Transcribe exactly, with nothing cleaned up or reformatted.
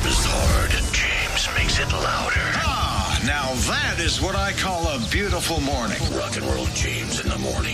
hip-hop is hard. James makes it louder. Ah, now that is what I call a beautiful morning. Rock and Roll James in the morning.